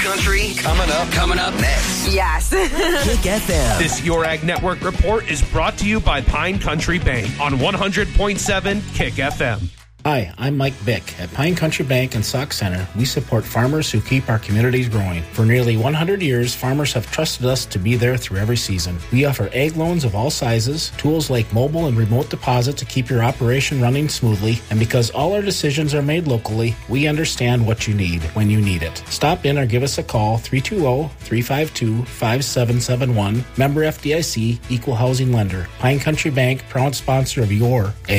Country coming up next. Yes. Kick FM. This Your Ag Network report is brought to you by Pine Country Bank on 100.7 Kick FM. Hi, I'm Mike Bick. At Pine Country Bank and Sauk Center, we support farmers who keep our communities growing. For nearly 100 years, farmers have trusted us to be there through every season. We offer ag loans of all sizes, tools like mobile and remote deposit to keep your operation running smoothly, and because all our decisions are made locally, we understand what you need when you need it. Stop in or give us a call, 320-352-5771. Member FDIC, Equal Housing Lender. Pine Country Bank, proud sponsor of your ag